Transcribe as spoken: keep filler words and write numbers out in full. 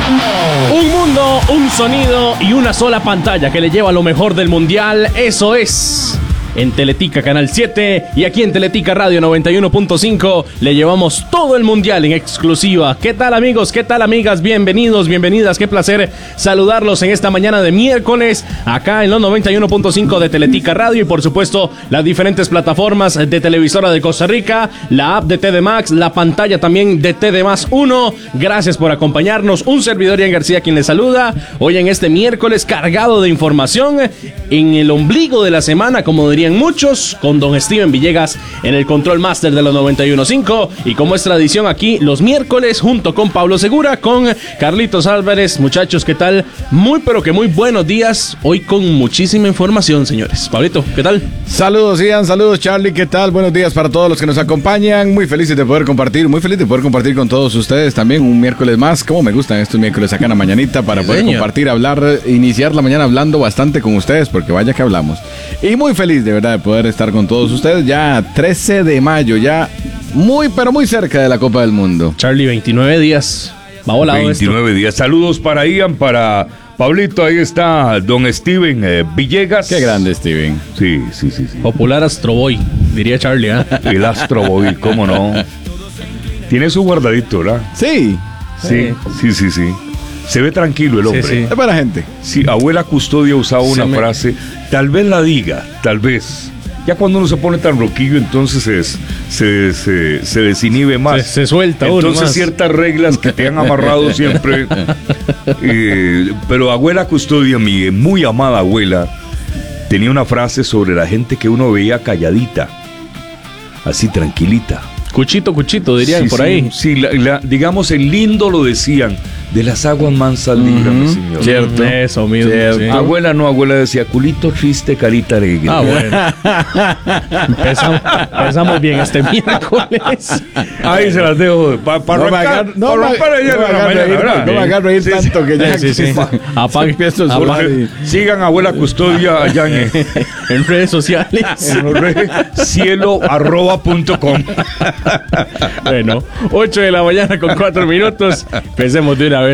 Un mundo, un sonido y una sola pantalla que le lleva lo mejor del mundial. Eso es en Teletica Canal siete y aquí en Teletica Radio noventa y uno punto cinco le llevamos todo el mundial en exclusiva. ¿Qué tal, amigos? ¿Qué tal, amigas? Bienvenidos, bienvenidas. Qué placer saludarlos en esta mañana de miércoles acá en los noventa y uno punto cinco de Teletica Radio y por supuesto las diferentes plataformas de televisora de Costa Rica, la app de T D Max, la pantalla también de T D Más uno. Gracias por acompañarnos. Un servidor, Ian García, quien les saluda hoy en este miércoles cargado de información en el ombligo de la semana, como diría muchos, con don Steven Villegas en el Control Master de los noventa y uno punto cinco y como es tradición aquí los miércoles junto con Pablo Segura, con Carlitos Álvarez. Muchachos, ¿qué tal? Muy pero que muy buenos días, hoy con muchísima información, señores. Pablito, ¿qué tal? Saludos, Ian, saludos, Charlie, ¿qué tal? Buenos días para todos los que nos acompañan, muy felices de poder compartir, muy feliz de poder compartir con todos ustedes también un miércoles más. Como me gustan estos miércoles acá en la mañanita para poder Señor. compartir, hablar, iniciar la mañana hablando bastante con ustedes, porque vaya que hablamos. Y muy feliz de verdad de poder estar con todos ustedes ya trece de mayo, ya muy pero muy cerca de la Copa del Mundo. Charlie, veintinueve días. Va volado veintinueve días. Saludos para Ian, para Pablito. Ahí está don Steven eh, Villegas. Qué grande, Steven. Sí, sí, sí, sí. Popular Astroboy, diría Charlie, ¿eh? El Astroboy, cómo no. Tiene su guardadito, ¿verdad? Sí. Sí, sí, sí, sí. Se ve tranquilo el hombre. Sí, sí. Es para la gente. Sí, abuela Custodia usaba una Se me- frase, tal vez la diga, tal vez. Ya cuando uno se pone tan roquillo, entonces es- se, se, se desinhibe más. Se, se suelta uno Entonces más. ciertas reglas que te han amarrado siempre. eh, pero abuela Custodia, mi muy amada abuela, tenía una frase sobre la gente que uno veía calladita, así tranquilita. Cuchito, cuchito, dirían Sí, por sí, ahí. Sí, la- la- digamos, el lindo lo decían, de las aguas mansas líbrame, señor. Cierto. Eso mismo. Cierto. sí. Abuela no, abuela decía, culito triste, carita alegre. Ah, bueno. Empezamos, empezamos bien este miércoles. Ahí se las dejo para pa No me arrancar, agarro- no pa me- romper ayer no me en la agarro mañana, reír, ¿verdad? no me agarro reír Sí, tanto que ya- Sí, sí. Apague. Empiezo a sudar. Porque sigan a abuela Custodia allá en, En redes sociales. en los redes, cielo arroba punto com. Bueno, ocho de la mañana con cuatro minutos. Empecemos de una vez.